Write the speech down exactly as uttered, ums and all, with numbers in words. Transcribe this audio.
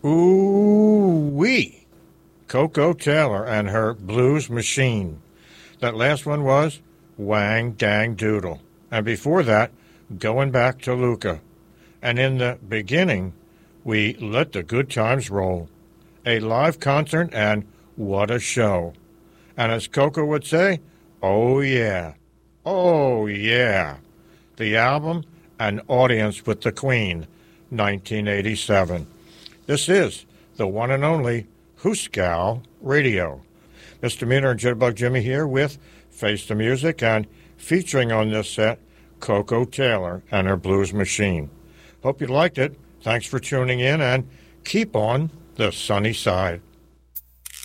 Ooh-wee. Koko Taylor and her Blues Machine. That last one was Wang Dang Doodle. And before that, Going Back to Luca. And in the beginning, we Let the Good Times Roll. A live concert, and what a show. And as Koko would say, oh yeah, oh yeah. The album, An Audience with the Queen, nineteen eighty-seven. This is the one and only Hooskow Radio. Misdemeanor and Jitterbug Jimmy here with Face the Music, and featuring on this set, Koko Taylor and her Blues Machine. Hope you liked it. Thanks for tuning in, and keep on the sunny side.